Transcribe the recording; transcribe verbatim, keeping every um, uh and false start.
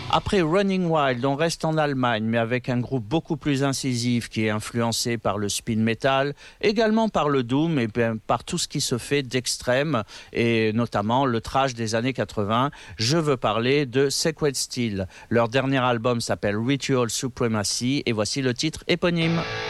Après Running Wild, on reste en Allemagne, mais avec un groupe beaucoup plus incisif qui est influencé par le speed metal, également par le doom et par tout ce qui se fait d'extrême, et notamment le thrash des années quatre-vingts. Je veux parler de Sacred Steel. Leur dernier album s'appelle Ritual Supremacy, et voici le titre éponyme.